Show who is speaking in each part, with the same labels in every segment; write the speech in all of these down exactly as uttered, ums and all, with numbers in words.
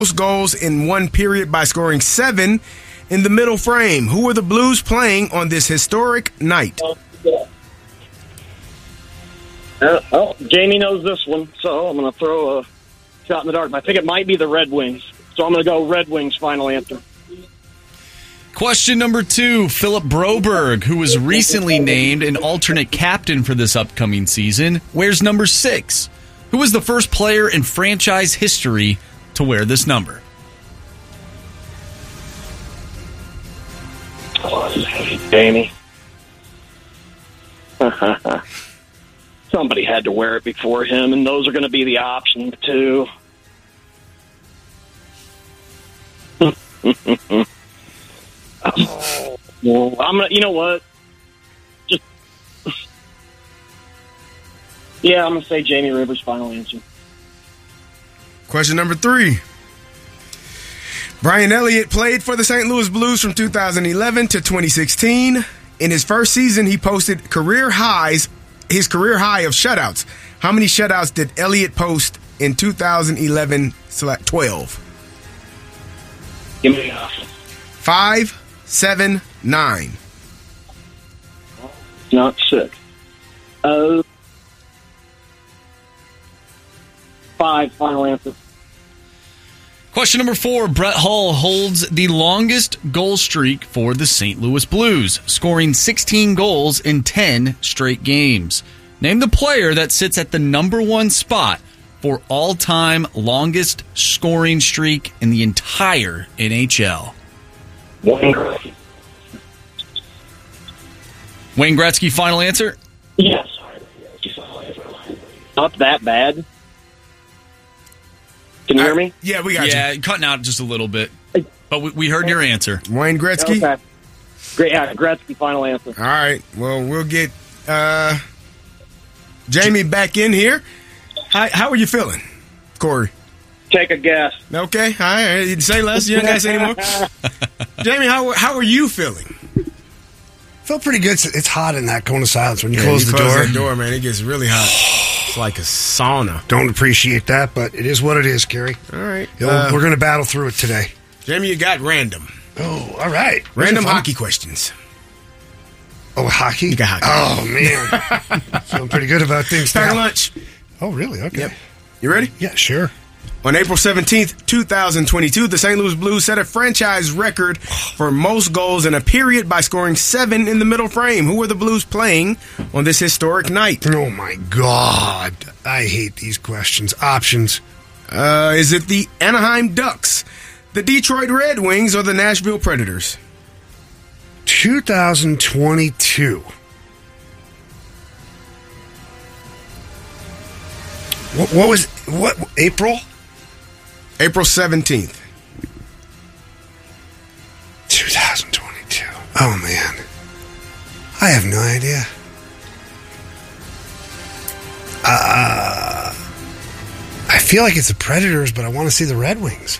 Speaker 1: most goals in one period by scoring seven in the middle frame. Who are the Blues playing on this historic night?
Speaker 2: Oh, yeah. Uh, oh, Jamie knows this one, so I'm going to throw a shot in the dark. I think it might be the Red Wings, so I'm going to go Red Wings final answer.
Speaker 3: Question number two, Philip Broberg, who was recently named an alternate captain for this upcoming season, wears number six. Who was the first player in franchise history to wear this number?
Speaker 2: Jamie. Somebody had to wear it before him, and those are going to be the options, too. Oh, well, I'm gonna. You know what? Just yeah, I'm gonna say Jamie Rivers' final answer.
Speaker 1: Question number three. Brian Elliott played for the Saint Louis Blues from two thousand eleven to twenty sixteen. In his first season, he posted career highs, his career high of shutouts. How many shutouts did Elliott post in two thousand eleven twelve?
Speaker 2: Give me enough.
Speaker 1: Five, seven, nine.
Speaker 2: Not six. Uh, five, final answer.
Speaker 3: Question number four, Brett Hull holds the longest goal streak for the Saint Louis Blues, scoring sixteen goals in ten straight games. Name the player that sits at the number one spot for all-time longest scoring streak in the entire N H L.
Speaker 2: Wayne Gretzky.
Speaker 3: Wayne Gretzky, final answer?
Speaker 2: Yes. Not that bad. Can you hear me?
Speaker 1: Yeah, we got
Speaker 3: yeah,
Speaker 1: you.
Speaker 3: cutting out just a little bit. But we, we heard your answer.
Speaker 1: Wayne Gretzky?
Speaker 2: Okay. Great. Yeah, Gretzky, final answer.
Speaker 1: All right. Well, we'll get uh, Jamie back in here. How, how are you feeling, Corey?
Speaker 2: Take a guess.
Speaker 1: Okay. All right. You say less. You don't got to say anymore. Jamie, how how are you feeling?
Speaker 4: Felt pretty good. It's hot in that cone of silence when you
Speaker 1: Yeah,
Speaker 4: close
Speaker 1: you
Speaker 4: the
Speaker 1: close
Speaker 4: door.
Speaker 1: that door, man. It gets really hot. It's like a sauna.
Speaker 4: Don't appreciate that, but it is what it is, Gary.
Speaker 1: All right.
Speaker 4: You know,
Speaker 1: Uh,
Speaker 4: we're going to battle through it today.
Speaker 1: Jamie, you got random.
Speaker 4: Oh, all right.
Speaker 1: Random
Speaker 4: Fun.
Speaker 1: hockey questions.
Speaker 4: Oh, hockey?
Speaker 1: You got hockey.
Speaker 4: Oh, man. Feeling pretty good about things
Speaker 1: Pack
Speaker 4: now.
Speaker 1: lunch.
Speaker 4: Oh, really? Okay.
Speaker 1: Yep. You ready?
Speaker 4: Yeah, sure.
Speaker 1: On April seventeenth, twenty twenty-two, the Saint Louis Blues set a franchise record for most goals in a period by scoring seven in the middle frame. Who were the Blues playing on this historic night?
Speaker 4: Oh, my God. I hate these questions. Options.
Speaker 1: Uh, is it the Anaheim Ducks, the Detroit Red Wings, or the Nashville Predators?
Speaker 4: twenty twenty-two. What, what was what April?
Speaker 1: April seventeenth.
Speaker 4: twenty twenty-two. Oh man, I have no idea. Uh, I feel like it's the Predators, but I want to see the Red Wings.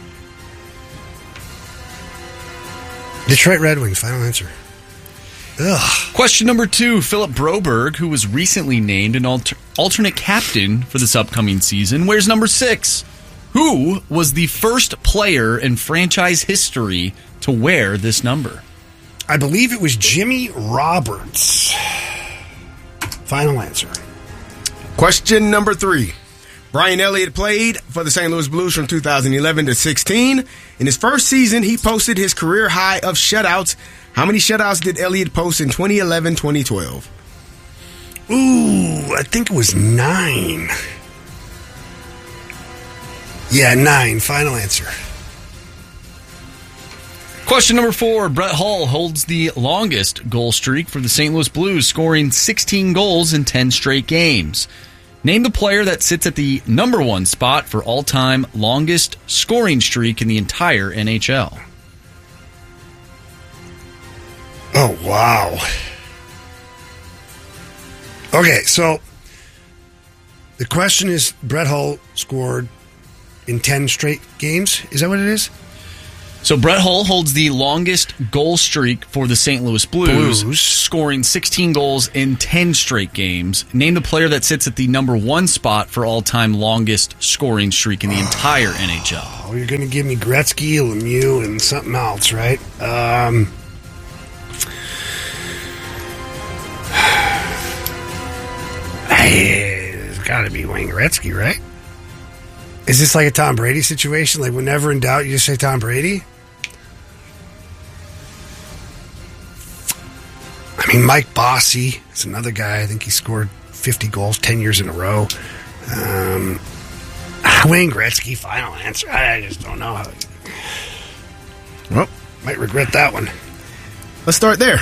Speaker 4: Detroit Red Wings. Final answer. Ugh.
Speaker 3: Question number two, Philip Broberg, who was recently named an alter- alternate captain for this upcoming season, wears number six. Who was the first player in franchise history to wear this number?
Speaker 4: I believe it was Jimmy Roberts. Final answer.
Speaker 1: Question number three. Brian Elliott played for the Saint Louis Blues from two thousand eleven to sixteen. In his first season, he posted his career high of shutouts. How many shutouts did Elliott post in twenty eleven twenty twelve?
Speaker 4: Ooh, I think it was nine. Yeah, nine. Final answer.
Speaker 3: Question number four, Brett Hull holds the longest goal streak for the Saint Louis Blues, scoring sixteen goals in ten straight games. Name the player that sits at the number one spot for all-time longest scoring streak in the entire N H L.
Speaker 4: Oh, wow. Okay, so the question is, Brett Hull scored in ten straight games? Is that what it is?
Speaker 3: So Brett Hull holds the longest goal streak for the Saint Louis Blues,
Speaker 4: Blues.
Speaker 3: scoring sixteen goals in ten straight games. Name the player that sits at the number one spot for all-time longest scoring streak in the entire N H L.
Speaker 4: Oh, you're going to give me Gretzky, Lemieux, and something else, right? Um, it's got to be Wayne Gretzky, right? Is this like a Tom Brady situation? Like, whenever in doubt, you just say Tom Brady? I mean, Mike Bossy is another guy. I think he scored fifty goals ten years in a row. Um, Wayne Gretzky, final answer. I just don't know how. Well, might regret that one.
Speaker 1: Let's start there.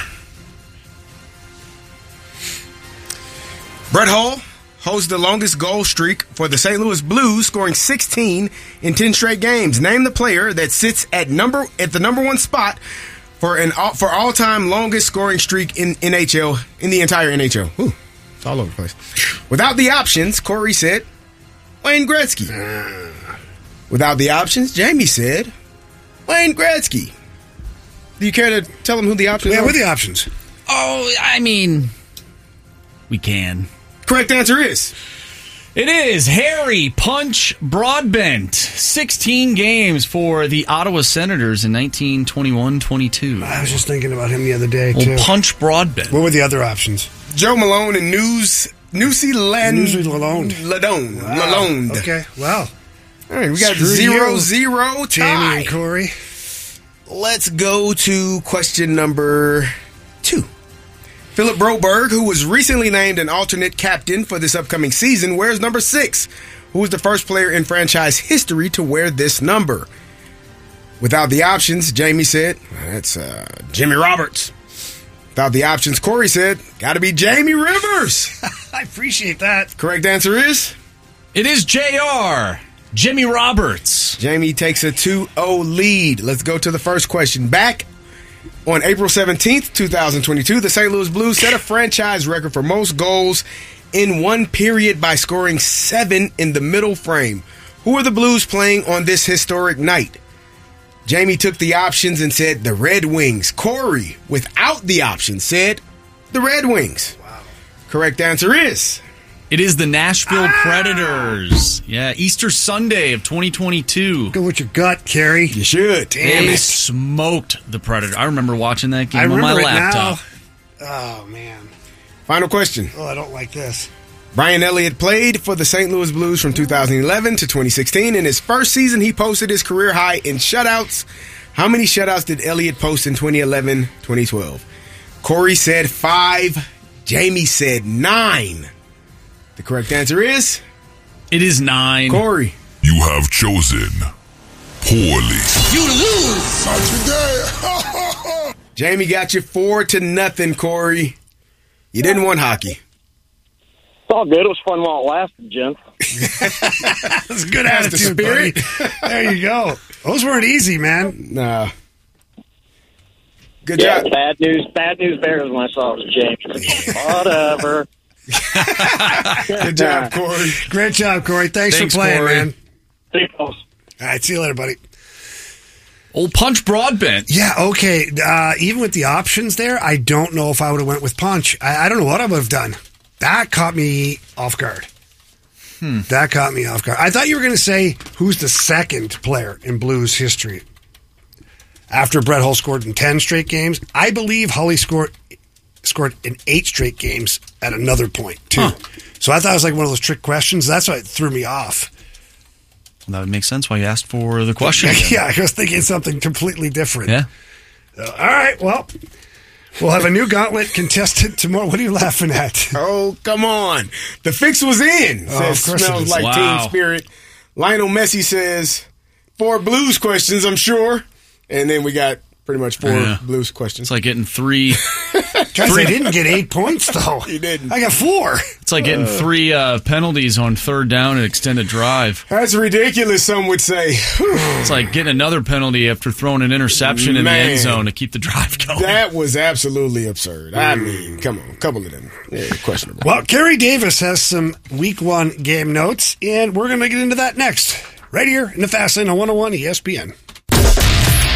Speaker 1: Brett Hull holds the longest goal streak for the Saint Louis Blues, scoring sixteen in ten straight games. Name the player that sits at number at the number one spot for an all, for all-time longest scoring streak in N H L in the entire N H L. Ooh, it's all over the place. Without the options, Corey said Wayne Gretzky. Without the options, Jamie said Wayne Gretzky. Do you care to tell him who the options
Speaker 4: Yeah,
Speaker 1: are?
Speaker 4: what are the options?
Speaker 3: Oh, I mean, we can.
Speaker 1: Correct answer is
Speaker 3: It is Harry Punch Broadbent. sixteen games for the Ottawa Senators in nineteen twenty-one twenty-two.
Speaker 4: I was just thinking about him the other day, too.
Speaker 3: Well, Punch Broadbent.
Speaker 4: What were the other options?
Speaker 1: Joe Malone and News Newsy Land
Speaker 4: Newsy Lalonde.
Speaker 1: Ladone.
Speaker 4: Wow.
Speaker 1: Lalonde.
Speaker 4: Okay, well.
Speaker 1: All right, we got
Speaker 4: Screw
Speaker 1: zero
Speaker 4: you,
Speaker 1: zero tie.
Speaker 4: Jamie and Corey.
Speaker 1: Let's go to question number two. Philip Broberg, who was recently named an alternate captain for this upcoming season, wears number six. Who was the first player in franchise history to wear this number? Without the options, Jamie said, that's uh, Jimmy Roberts. Without the options, Corey said, gotta be Jamie Rivers.
Speaker 4: I appreciate that.
Speaker 1: Correct answer is?
Speaker 3: It is J R. Jimmy Roberts.
Speaker 1: Jamie takes a two oh lead. Let's go to the first question. Back on April seventeenth, twenty twenty-two, the Saint Louis Blues set a franchise record for most goals in one period by scoring seven in the middle frame. Who are the Blues playing on this historic night? Jamie took the options and said the Red Wings. Corey, without the options, said the Red Wings. Wow. Correct answer is?
Speaker 3: It is the Nashville ah! Predators. Yeah, Easter Sunday of twenty twenty-two.
Speaker 4: Go with your gut, Kerry.
Speaker 1: You should.
Speaker 4: Damn
Speaker 3: they
Speaker 4: it.
Speaker 3: smoked the Predators. I remember watching that game
Speaker 4: I
Speaker 3: on my
Speaker 4: remember it
Speaker 3: laptop.
Speaker 4: now. Oh, man.
Speaker 1: Final question.
Speaker 4: Oh, I don't like this.
Speaker 1: Brian Elliott played for the Saint Louis Blues from two thousand eleven to twenty sixteen. In his first season, he posted his career high in shutouts. How many shutouts did Elliott post in twenty eleven twenty twelve? Corey said five. Jamie said nine. The correct answer is?
Speaker 3: It is nine.
Speaker 1: Corey.
Speaker 5: You have chosen poorly.
Speaker 3: You lose.
Speaker 5: Not today.
Speaker 1: Jamie got you four to nothing, Corey. You didn't want hockey.
Speaker 2: It's all good. It was fun while it lasted, gents.
Speaker 4: That's a good
Speaker 1: That's the
Speaker 4: attitude,
Speaker 1: spirit.
Speaker 4: buddy. There you go. Those weren't easy, man.
Speaker 1: Nah. Good
Speaker 2: Yeah,
Speaker 1: job.
Speaker 2: bad news. Bad news bears when I saw it was James. Whatever.
Speaker 1: Good job, Corey.
Speaker 4: Great job, Corey. Thanks,
Speaker 3: Thanks,
Speaker 4: for playing,
Speaker 3: Corey.
Speaker 4: man.
Speaker 2: Thanks, folks.
Speaker 4: All right, see you later, buddy.
Speaker 3: Old Punch Broadbent.
Speaker 4: Yeah, okay. Uh, even with the options there, I don't know if I would have went with Punch. I, I don't know what I would have done. That caught me off guard. Hmm. That caught me off guard. I thought you were going to say who's the second player in Blues history after Brett Hull scored in ten straight games. I believe Hully scored scored in eight straight games at another point, too. Huh. So I thought it was like one of those trick questions. That's why it threw me off.
Speaker 3: That would make sense why you asked for the question.
Speaker 4: Yeah, I was thinking something completely different.
Speaker 3: Yeah.
Speaker 4: So, all right, well, we'll have a new gauntlet contestant tomorrow. What are you laughing at?
Speaker 1: Oh, come on. The fix was in.
Speaker 4: Oh,
Speaker 1: Says,
Speaker 4: of course it
Speaker 1: smells
Speaker 4: is.
Speaker 1: like
Speaker 3: Wow.
Speaker 1: team spirit. Lionel Messi says, four Blues questions, I'm sure. And then we got pretty much four
Speaker 3: Yeah.
Speaker 1: Blues questions.
Speaker 3: It's like getting three.
Speaker 4: Guys, I didn't get eight points, though.
Speaker 1: You didn't.
Speaker 4: I got four.
Speaker 3: It's like getting three uh, penalties on third down and extended drive.
Speaker 1: That's ridiculous, some would say. Whew.
Speaker 3: It's like getting another penalty after throwing an interception in the
Speaker 1: Man.
Speaker 3: end zone to keep the drive going.
Speaker 1: That was absolutely absurd. I mean, come on, a couple of them. Yeah, questionable.
Speaker 4: Well, Kerry Davis has some week one game notes, and we're going to get into that next, right here in the Fast Lane on one oh one E S P N.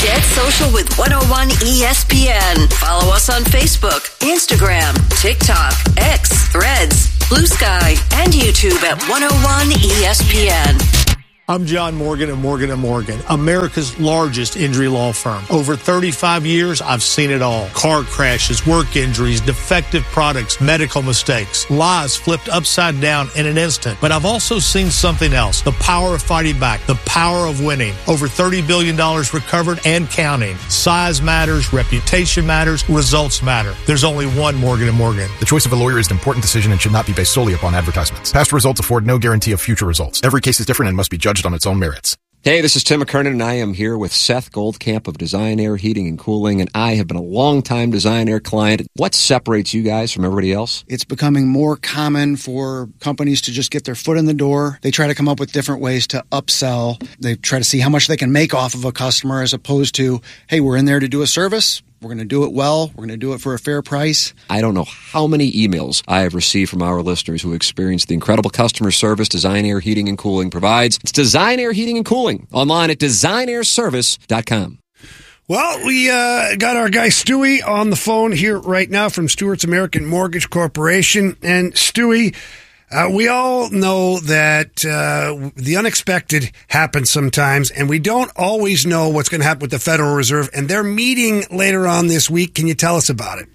Speaker 6: Get social with one oh one E S P N. Follow us on Facebook, Instagram, TikTok, X, Threads, Blue Sky, and YouTube at one oh one E S P N.
Speaker 7: I'm John Morgan of Morgan and Morgan, America's largest injury law firm. Over thirty-five years, I've seen it all. Car crashes, work injuries, defective products, medical mistakes, lives flipped upside down in an instant. But I've also seen something else, the power of fighting back, the power of winning. Over thirty billion dollars recovered and counting. Size matters, reputation matters, results matter. There's only one Morgan and Morgan.
Speaker 8: The choice of a lawyer is an important decision and should not be based solely upon advertisements. Past results afford no guarantee of future results. Every case is different and must be judged on its own merits.
Speaker 9: Hey, this is Tim McKernan, and I am here with Seth Goldcamp of Design Air Heating and Cooling, and I have been a long-time Design Air client. What separates you guys from everybody else?
Speaker 10: It's becoming more common for companies to just get their foot in the door. They try to come up with different ways to upsell. They try to see how much they can make off of a customer as opposed to, hey, we're in there to do a service. We're going to do it well. We're going to do it for a fair price.
Speaker 9: I don't know how many emails I have received from our listeners who experience the incredible customer service Design Air Heating and Cooling provides. It's Design Air Heating and Cooling, online at design air service dot com.
Speaker 4: Well, we uh, got our guy Stewie on the phone here right now from Stewart's American Mortgage Corporation. And Stewie, Uh, we all know that uh, the unexpected happens sometimes, and we don't always know what's going to happen with the Federal Reserve, and they're meeting later on this week. Can you tell us about it?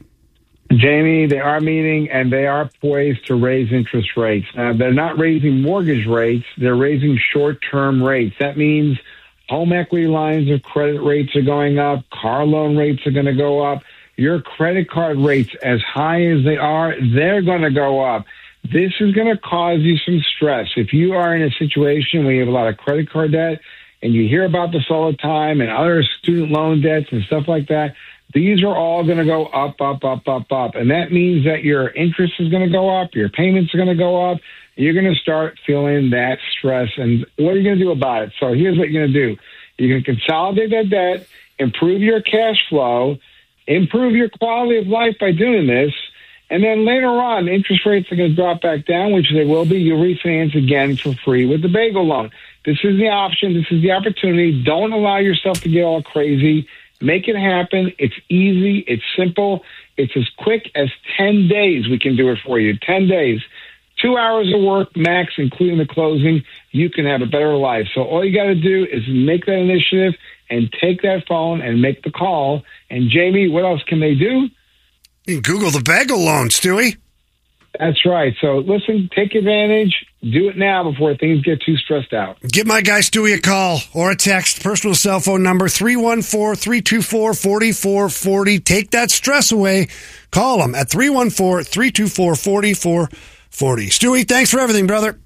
Speaker 11: Jamie, they are meeting, and they are poised to raise interest rates. Uh, they're not raising mortgage rates. They're raising short-term rates. That means home equity lines of credit rates are going up. Car loan rates are going to go up. Your credit card rates, as high as they are, they're going to go up. This is going to cause you some stress. If you are in a situation where you have a lot of credit card debt and you hear about this all the time and other student loan debts and stuff like that, these are all going to go up, up, up, up, up. And that means that your interest is going to go up, your payments are going to go up. You're going to start feeling that stress. And what are you going to do about it? So here's what you're going to do. You're going to consolidate that debt, improve your cash flow, improve your quality of life by doing this. And then later on, interest rates are going to drop back down, which they will be. You'll refinance again for free with the bagel loan. This is the option. This is the opportunity. Don't allow yourself to get all crazy. Make it happen. It's easy. It's simple. It's as quick as ten days we can do it for you. ten days. Two hours of work max, including the closing. You can have a better life. So all you got to do is make that initiative and take that phone and make the call. And, Jamie, what else can they do?
Speaker 4: You can Google the bagel loan, Stewie.
Speaker 11: That's right. So listen, take advantage. Do it now before things get too stressed out.
Speaker 4: Give my guy Stewie a call or a text. Personal cell phone number, three one four, three two four, four four four zero. Take that stress away. Call him at three one four, three two four, four four four zero. Stewie, thanks for everything, brother.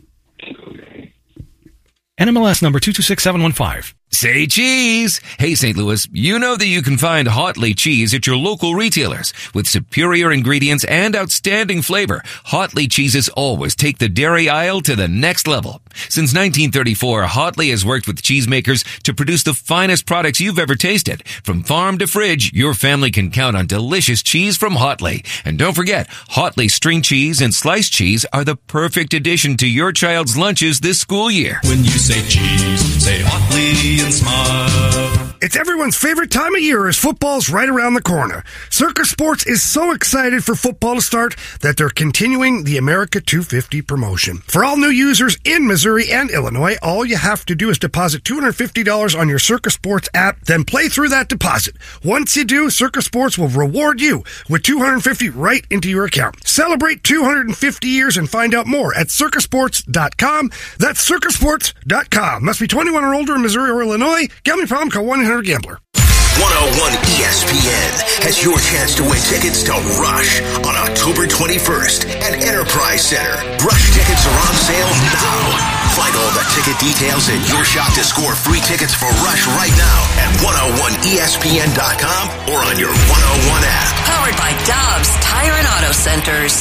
Speaker 12: N M L S number two two six seven one five.
Speaker 13: Say cheese! Hey, Saint Louis, you know that you can find Hotley cheese at your local retailers. With superior ingredients and outstanding flavor, Hotley cheeses always take the dairy aisle to the next level. Since nineteen thirty-four, Hotley has worked with cheesemakers to produce the finest products you've ever tasted. From farm to fridge, your family can count on delicious cheese from Hotley. And don't forget, Hotley string cheese and sliced cheese are the perfect addition to your child's lunches this school year.
Speaker 14: When you say cheese, say Hotley and smile.
Speaker 4: It's everyone's favorite time of year as football's right around the corner. Circa Sports is so excited for football to start that they're continuing the America two fifty promotion. For all new users in Missouri and Illinois, all you have to do is deposit two hundred fifty dollars on your Circa Sports app, then play through that deposit. Once you do, Circa Sports will reward you with two hundred fifty dollars right into your account. Celebrate two hundred fifty years and find out more at circa sports dot com. That's circa sports dot com. Must be twenty-one or older in Missouri or Illinois. Gambling problem? Call one eight hundred gambler.
Speaker 15: one oh one E S P N has your chance to win tickets to Rush on October twenty-first at Enterprise Center. Rush tickets are on sale now. Find all the ticket details and your shot to score free tickets for Rush right now at one oh one E S P N dot com or on your one oh one app.
Speaker 6: Powered by Dobbs Tire and Auto Centers.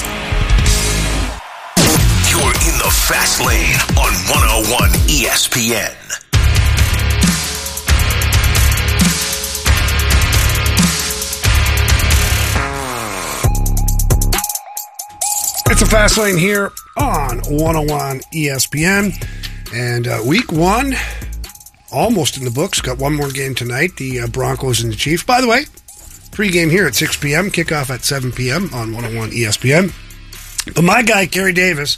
Speaker 15: You're in the fast lane on one oh one E S P N.
Speaker 4: It's a fast lane here on one oh one E S P N. And uh, week one almost in the books. Got one more game tonight, the uh, Broncos and the Chiefs. By the way, pregame here at six p.m., kickoff at seven p.m. on one oh one E S P N. But my guy, Kerry Davis,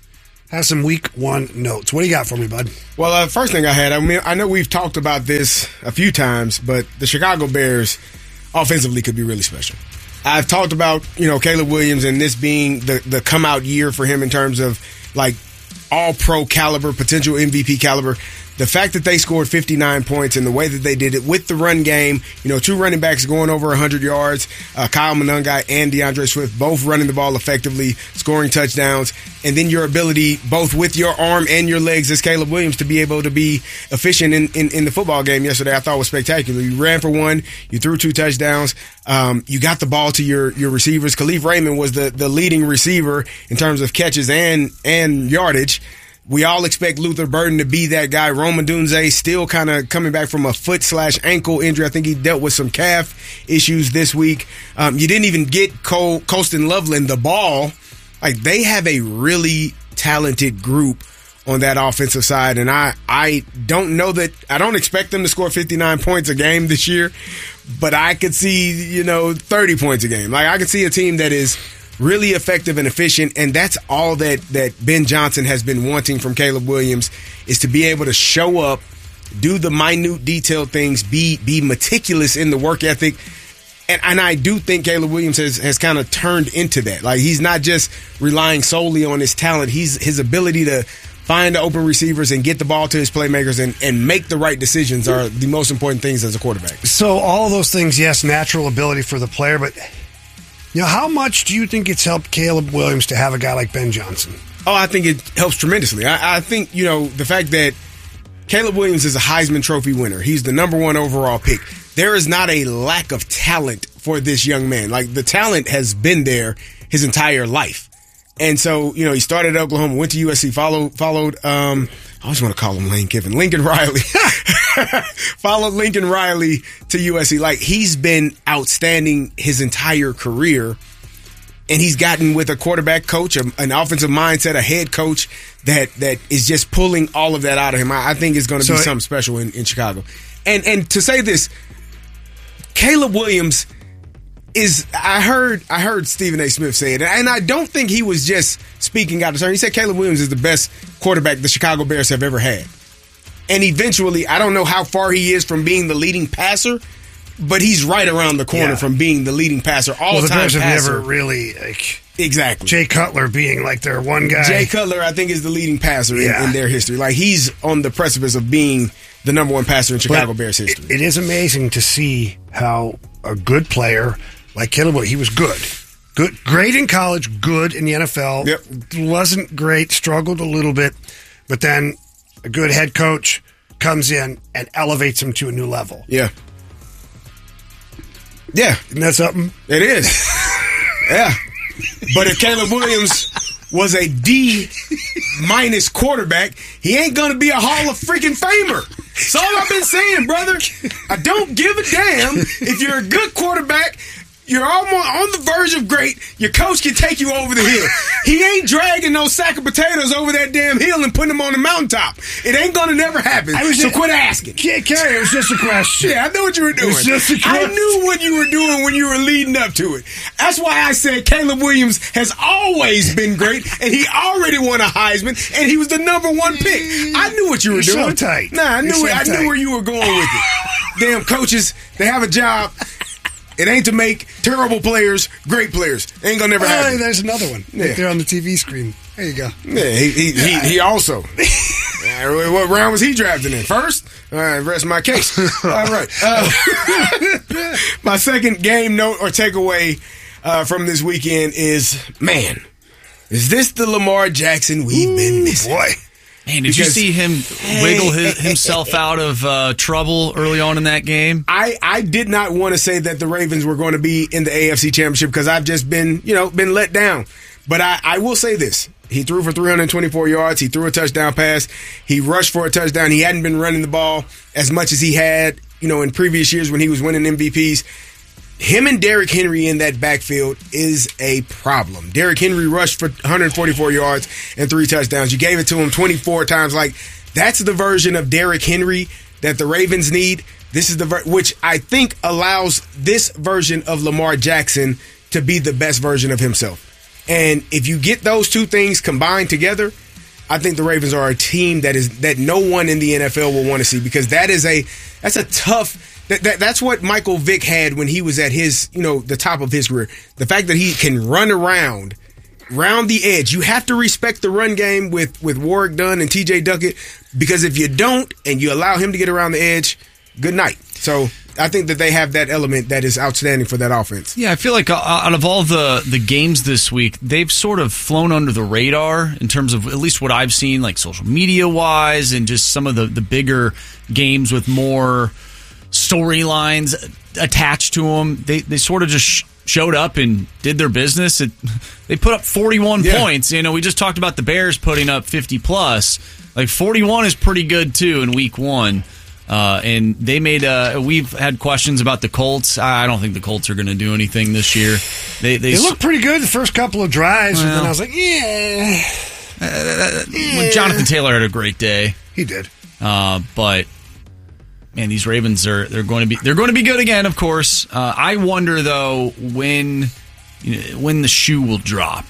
Speaker 4: has some week one notes. What do you got for me, bud?
Speaker 1: Well, uh, first thing I had, I mean, I know we've talked about this a few times, but the Chicago Bears offensively could be really special. I've talked about, you know, Caleb Williams and this being the, the come-out year for him in terms of, like, all-pro caliber, potential M V P caliber. The fact that they scored fifty-nine points and the way that they did it with the run game, you know, two running backs going over one hundred yards, uh, Kyle Monangai and DeAndre Swift both running the ball effectively, scoring touchdowns, and then your ability both with your arm and your legs as Caleb Williams to be able to be efficient in, in, in the football game yesterday, I thought was spectacular. You ran for one, you threw two touchdowns, um, you got the ball to your, your receivers. Khalif Raymond was the, the leading receiver in terms of catches and, and yardage. We all expect Luther Burden to be that guy. Rome Odunze still kind of coming back from a foot slash ankle injury. I think he dealt with some calf issues this week. Um, you didn't even get Cole, Colston Loveland the ball. Like, they have a really talented group on that offensive side, and I, I don't know that – I don't expect them to score fifty-nine points a game this year, but I could see, you know, thirty points a game. Like, I could see a team that is – really effective and efficient, and that's all that, that Ben Johnson has been wanting from Caleb Williams, is to be able to show up, do the minute detailed things, be be meticulous in the work ethic. And, and I do think Caleb Williams has, has kind of turned into that. Like, he's not just relying solely on his talent. He's his ability to find the open receivers and get the ball to his playmakers and, and make the right decisions are the most important things as a quarterback.
Speaker 4: So all of those things, yes, natural ability for the player, but you know, how much do you think it's helped Caleb Williams to have a guy like Ben Johnson?
Speaker 1: Oh, I think it helps tremendously. I, I think, you know, the fact that Caleb Williams is a Heisman Trophy winner. He's the number one overall pick. There is not a lack of talent for this young man. Like, the talent has been there his entire life. And so, you know, he started at Oklahoma, went to U S C, followed, followed, um, I always want to call him Lane Kiffin, Lincoln Riley. Followed Lincoln Riley to U S C. Like, he's been outstanding his entire career. And he's gotten with a quarterback coach, a, an offensive mindset, a head coach that that is just pulling all of that out of him. I, I think it's going to so be something special in, in Chicago. And and to say this, Caleb Williams is, I heard I heard Stephen A. Smith say it, and I don't think he was just speaking out of turn. He said Caleb Williams is the best quarterback the Chicago Bears have ever had. And eventually, I don't know how far he is from being the leading passer, but he's right around the corner yeah. from being the leading passer, all-time
Speaker 4: well, the Bears have
Speaker 1: passer.
Speaker 4: Never really, like,
Speaker 1: exactly.
Speaker 4: Jay Cutler being like their one guy.
Speaker 1: Jay Cutler, I think, is the leading passer
Speaker 4: yeah.
Speaker 1: in, in their history. Like, he's on the precipice of being the number one passer in Chicago but Bears history.
Speaker 4: It, it is amazing to see how a good player like Caleb Williams, he was good. Good, great in college, good in the N F L.
Speaker 1: Yep.
Speaker 4: Wasn't great, struggled a little bit, but then a good head coach comes in and elevates him to a new level.
Speaker 1: Yeah. Yeah.
Speaker 4: Isn't that something?
Speaker 1: It is. Yeah. But if Caleb Williams was a D minus quarterback, he ain't going to be a Hall of freaking Famer. That's all I've been saying, brother. I don't give a damn if you're a good quarterback. You're almost on the verge of great. Your coach can take you over the hill. He ain't dragging no sack of potatoes over that damn hill and putting them on the mountaintop. It ain't gonna never happen. So just, quit asking.
Speaker 4: Carrie, it was just a question.
Speaker 1: Yeah, I know what you were doing.
Speaker 4: It was just a question.
Speaker 1: I knew what you were doing when you were leading up to it. That's why I said Caleb Williams has always been great, and he already won a Heisman, and he was the number one pick. I knew what you were
Speaker 4: You're
Speaker 1: doing.
Speaker 4: So tight.
Speaker 1: Nah, I knew
Speaker 4: so
Speaker 1: it. I knew where you were going with it. Damn coaches, they have a job. It ain't to make terrible players great players. Ain't gonna never happen.
Speaker 4: Oh, there's another one. Yeah. Right there on the T V screen. There you go.
Speaker 1: Yeah, he he he, he also. What round was he drafted in? First? All right, rest my case. All right. Uh, my second game note or takeaway uh, from this weekend is, man, is this the Lamar Jackson we've been missing?
Speaker 4: Boy.
Speaker 3: Man, did because, you see him wiggle his, himself out of uh, trouble early on in that game?
Speaker 1: I, I did not want to say that the Ravens were going to be in the A F C Championship because I've just been, you know, been let down. But I, I will say this. He threw for three hundred twenty-four yards. He threw a touchdown pass. He rushed for a touchdown. He hadn't been running the ball as much as he had, you know, in previous years when he was winning M V Ps. Him and Derrick Henry in that backfield is a problem. Derrick Henry rushed for one hundred forty-four yards and three touchdowns. You gave it to him twenty-four times. Like, that's the version of Derrick Henry that the Ravens need, this is the ver- which I think allows this version of Lamar Jackson to be the best version of himself. And if you get those two things combined together, I think the Ravens are a team that is that no one in the N F L will want to see, because that is a that's a tough that, that that's what Michael Vick had when he was at his, you know, the top of his career. The fact that he can run around round the edge. You have to respect the run game with with Warrick Dunn and T J Duckett, because if you don't and you allow him to get around the edge, good night. So I think that they have that element that is outstanding for that offense.
Speaker 3: Yeah, I feel like out of all the, the games this week, they've sort of flown under the radar in terms of at least what I've seen, like social media-wise, and just some of the, the bigger games with more storylines attached to them. They they sort of just sh- showed up and did their business. It, they put up forty-one yeah. points. You know, we just talked about the Bears putting up fifty-plus. Like, forty-one is pretty good, too, in week one. Uh, and they made. Uh, we've had questions about the Colts. I don't think the Colts are going to do anything this year. They they,
Speaker 4: they look pretty good the first couple of drives, well, and then I was like, yeah.
Speaker 3: Uh, yeah. Jonathan Taylor had a great day.
Speaker 4: He did.
Speaker 3: Uh, but man, these Ravens are they're going to be they're going to be good again. Of course. Uh, I wonder though when you know, when the shoe will drop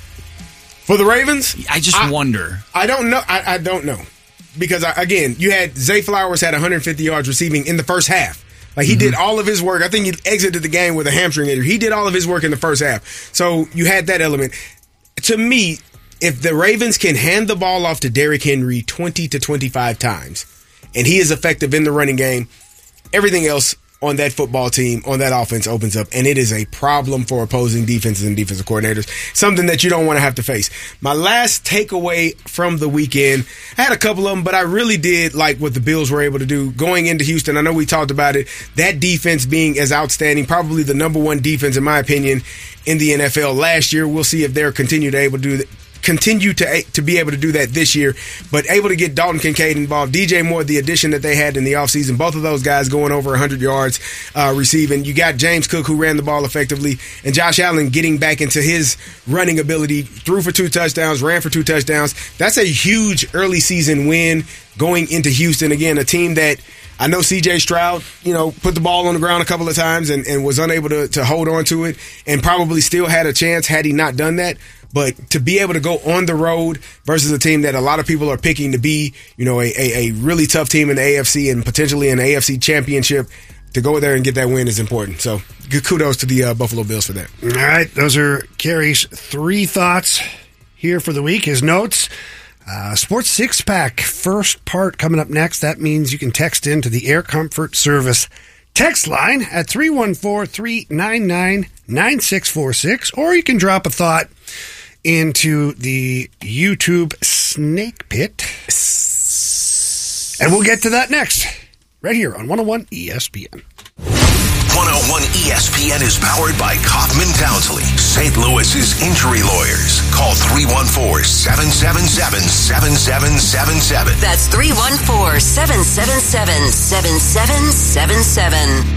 Speaker 1: for the Ravens.
Speaker 3: I just
Speaker 1: I,
Speaker 3: wonder.
Speaker 1: I don't know. I, I don't know. Because, again, you had Zay Flowers had one hundred fifty yards receiving in the first half. Like, he mm-hmm. did all of his work. I think he exited the game with a hamstring injury. He did all of his work in the first half. So you had that element. To me, if the Ravens can hand the ball off to Derrick Henry twenty to twenty-five times, and he is effective in the running game, everything else on that football team, on that offense opens up, and it is a problem for opposing defenses and defensive coordinators, something that you don't want to have to face. My last takeaway from the weekend, I had a couple of them, but I really did like what the Bills were able to do going into Houston. I know we talked about it, that defense being as outstanding, probably the number one defense, in my opinion, in the N F L last year. We'll see if they're continue to able to do that. Continue to to be able to do that this year, but able to get Dalton Kincaid involved. D J Moore, the addition that they had in the offseason, both of those guys going over one hundred yards uh, receiving. You got James Cook, who ran the ball effectively, and Josh Allen getting back into his running ability, threw for two touchdowns, ran for two touchdowns. That's a huge early season win going into Houston. Again, a team that I know C J Stroud, you know, put the ball on the ground a couple of times and, and was unable to, to hold on to it, and probably still had a chance had he not done that. But to be able to go on the road versus a team that a lot of people are picking to be, you know, a, a, a really tough team in the A F C and potentially an A F C championship, to go there and get that win is important. So good kudos to the uh, Buffalo Bills for that.
Speaker 4: All right, those are Kerry's three thoughts here for the week. His notes. Uh, Sports Six Pack, first part coming up next. That means you can text in to the Air Comfort Service text line at three one four, three nine nine, nine six four six, or you can drop a thought into the YouTube snake pit. And we'll get to that next, right here on one oh one E S P N.
Speaker 15: one oh one E S P N is powered by Kaufman Townsley, Saint Louis's injury lawyers. Call three one four, seven seven seven, seven seven seven seven.
Speaker 6: That's three one four, seven seven seven, seven seven seven seven.